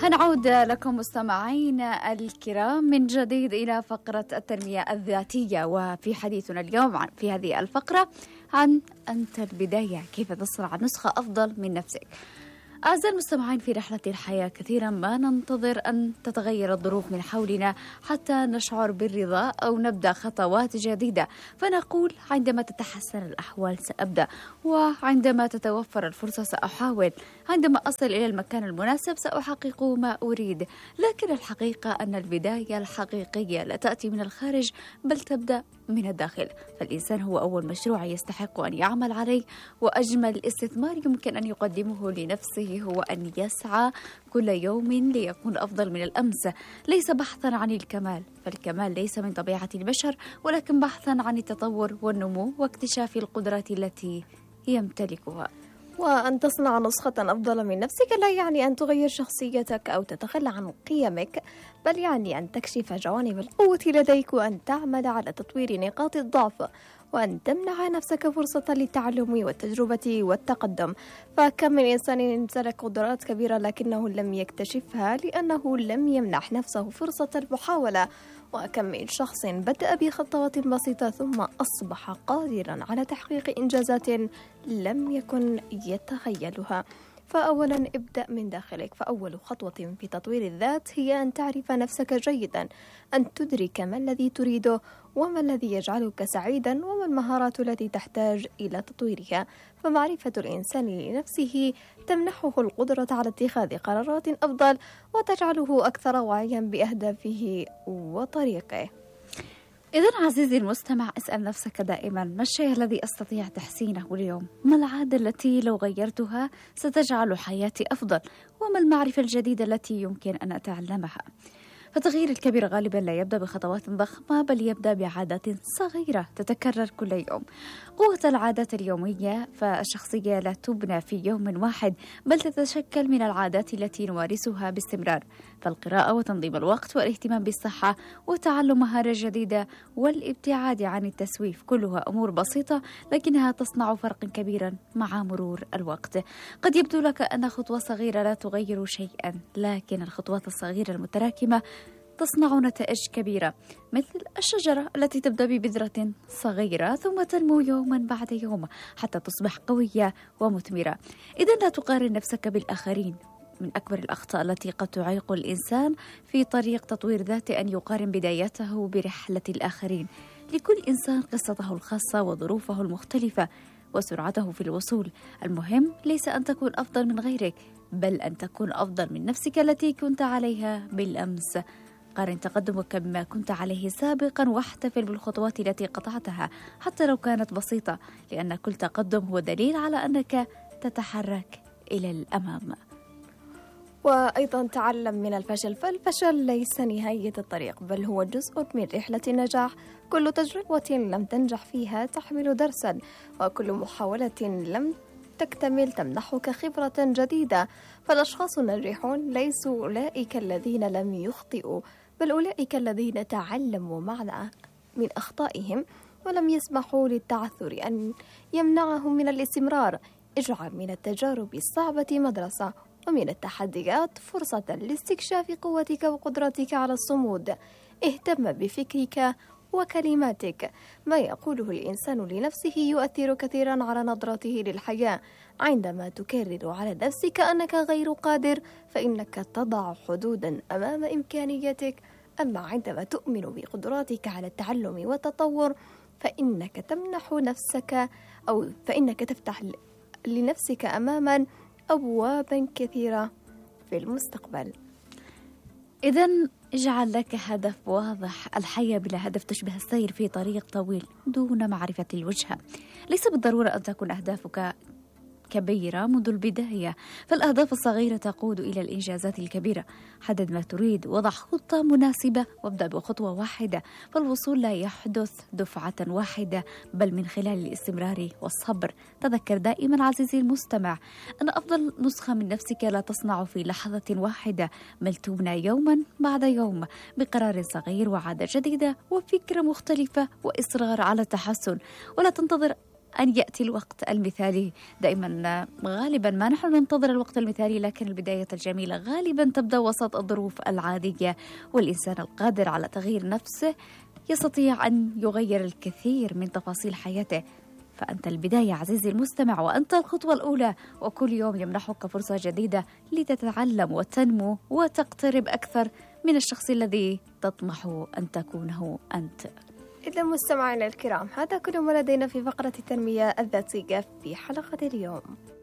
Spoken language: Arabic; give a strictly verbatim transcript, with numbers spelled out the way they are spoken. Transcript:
هنعود لكم مستمعينا الكرام من جديد إلى فقرة التنمية الذاتية، وفي حديثنا اليوم عن في هذه الفقرة عن أنت البداية، كيف تصنع نسخة أفضل من نفسك. أعزائي المستمعين، في رحلة الحياة كثيرا ما ننتظر أن تتغير الظروف من حولنا حتى نشعر بالرضا أو نبدأ خطوات جديدة، فنقول عندما تتحسن الأحوال سأبدأ، وعندما تتوفر الفرصة سأحاول، عندما أصل إلى المكان المناسب سأحقق ما أريد. لكن الحقيقة أن البداية الحقيقية لا تأتي من الخارج بل تبدأ من الداخل، فالإنسان هو أول مشروع يستحق أن يعمل عليه، وأجمل استثمار يمكن أن يقدمه لنفسه هو أن يسعى كل يوم ليكون أفضل من الأمس، ليس بحثا عن الكمال، فالكمال ليس من طبيعة البشر، ولكن بحثا عن التطور والنمو واكتشاف القدرات التي يمتلكها. وأن تصنع نسخة أفضل من نفسك لا يعني أن تغير شخصيتك أو تتخلى عن قيمك، بل يعني أن تكشف جوانب القوة لديك، وأن تعمل على تطوير نقاط الضعف، وأن تمنح نفسك فرصة للتعلم والتجربة والتقدم. فكم من إنسان امتلك قدرات كبيرة لكنه لم يكتشفها لأنه لم يمنح نفسه فرصة المحاولة، وكم من شخص بدأ بخطوات بسيطة ثم أصبح قادرا على تحقيق إنجازات لم يكن يتخيلها. فأولا ابدأ من داخلك، فأول خطوة في تطوير الذات هي أن تعرف نفسك جيدا، أن تدرك ما الذي تريده وما الذي يجعلك سعيدا وما المهارات التي تحتاج إلى تطويرها. فمعرفة الإنسان لنفسه تمنحه القدرة على اتخاذ قرارات أفضل وتجعله أكثر وعيا بأهدافه وطريقه. إذن عزيزي المستمع، اسأل نفسك دائما: ما الشيء الذي أستطيع تحسينه اليوم؟ ما العادة التي لو غيرتها ستجعل حياتي أفضل؟ وما المعرفة الجديدة التي يمكن أن أتعلمها؟ فتغيير الكبير غالبا لا يبدأ بخطوات ضخمة، بل يبدأ بعادات صغيرة تتكرر كل يوم. قوة العادات اليومية، فالشخصية لا تبنى في يوم واحد بل تتشكل من العادات التي نمارسها باستمرار، فالقراءة وتنظيم الوقت والاهتمام بالصحة وتعلم مهارة جديدة والابتعاد عن التسويف، كلها أمور بسيطة لكنها تصنع فرقا كبيرا مع مرور الوقت. قد يبدو لك أن خطوة صغيرة لا تغير شيئا، لكن الخطوات الصغيرة المتراكمة تصنع نتائج كبيرة، مثل الشجرة التي تبدأ ببذرة صغيرة ثم تنمو يوما بعد يوم حتى تصبح قوية ومثمرة. إذن لا تقارن نفسك بالآخرين. من أكبر الأخطاء التي قد تعيق الإنسان في طريق تطوير ذاته أن يقارن بدايته برحلة الآخرين. لكل إنسان قصته الخاصة وظروفه المختلفة وسرعته في الوصول. المهم ليس أن تكون أفضل من غيرك، بل أن تكون أفضل من نفسك التي كنت عليها بالأمس. قارن تقدمك بما كنت عليه سابقا، واحتفل بالخطوات التي قطعتها حتى لو كانت بسيطة، لأن كل تقدم هو دليل على أنك تتحرك إلى الأمام. وأيضا تعلم من الفشل، فالفشل ليس نهاية الطريق بل هو جزء من رحلة النجاح. كل تجربة لم تنجح فيها تحمل درسا، وكل محاولة لم تكتمل تمنحك خبرة جديدة. فالأشخاص الناجحون ليسوا أولئك الذين لم يخطئوا، بل أولئك الذين تعلموا معنا من أخطائهم ولم يسمحوا للتعثر أن يمنعهم من الاستمرار. اجعل من التجارب الصعبة مدرسة، ومن التحديات فرصة لاستكشاف قوتك وقدرتك على الصمود. اهتم بفكرك وكلماتك. ما يقوله الإنسان لنفسه يؤثر كثيرا على نظرته للحياة. عندما تكرر على نفسك أنك غير قادر فإنك تضع حدودا أمام إمكانياتك، أما عندما تؤمن بقدراتك على التعلم والتطور فإنك تمنح نفسك أو فإنك تفتح لنفسك أماما أبوابا كثيرة في المستقبل. إذن اجعل لك هدف واضح. الحياة بلا هدف تشبه السير في طريق طويل دون معرفة الوجهة. ليس بالضرورة أن تكون أهدافك كبيرة منذ البداية، فالأهداف الصغيرة تقود إلى الإنجازات الكبيرة. حدد ما تريد، وضع خطة مناسبة، وابدأ بخطوة واحدة، فالوصول لا يحدث دفعة واحدة بل من خلال الاستمرار والصبر. تذكر دائما عزيزي المستمع أن أفضل نسخة من نفسك لا تصنع في لحظة واحدة بل تبنى يوما بعد يوم بقرار صغير وعادة جديدة وفكرة مختلفة وإصرار على التحسن. ولا تنتظر أن يأتي الوقت المثالي. دائما غالبا ما نحن ننتظر الوقت المثالي، لكن البداية الجميلة غالبا تبدأ وسط الظروف العادية، والإنسان القادر على تغيير نفسه يستطيع أن يغير الكثير من تفاصيل حياته. فأنت البداية عزيزي المستمع، وأنت الخطوة الأولى، وكل يوم يمنحك فرصة جديدة لتتعلم وتنمو وتقترب أكثر من الشخص الذي تطمح أن تكونه أنت. إذا مستمعينا الكرام، هذا كل ما لدينا في فقرة التنمية الذاتية في حلقة اليوم.